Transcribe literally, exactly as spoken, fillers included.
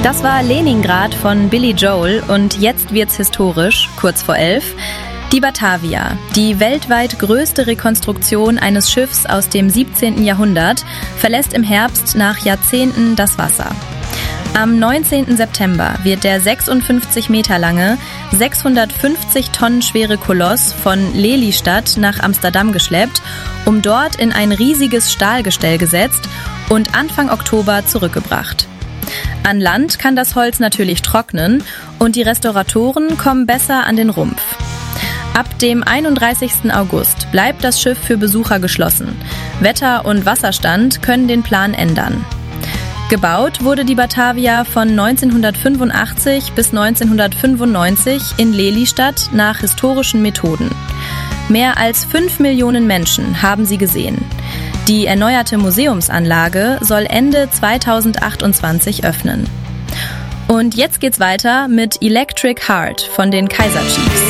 Das war Leningrad von Billy Joel und jetzt wird's historisch, kurz vor elf. Die Batavia, die weltweit größte Rekonstruktion eines Schiffs aus dem siebzehnten Jahrhundert, verlässt im Herbst nach Jahrzehnten das Wasser. Am neunzehnten September wird der sechsundfünfzig Meter lange, sechshundertfünfzig Tonnen schwere Koloss von Lelystad nach Amsterdam geschleppt, um dort in ein riesiges Stahlgestell gesetzt und Anfang Oktober zurückgebracht. An Land kann das Holz natürlich trocknen und die Restauratoren kommen besser an den Rumpf. Ab dem einunddreißigsten August bleibt das Schiff für Besucher geschlossen. Wetter und Wasserstand können den Plan ändern. Gebaut wurde die Batavia von neunzehnhundertfünfundachtzig bis neunzehnhundertfünfundneunzig in Lelystad nach historischen Methoden. Mehr als fünf Millionen Menschen haben sie gesehen. Die erneuerte Museumsanlage soll Ende zweitausendachtundzwanzig öffnen. Und jetzt geht's weiter mit Electric Heart von den Kaiser Chiefs.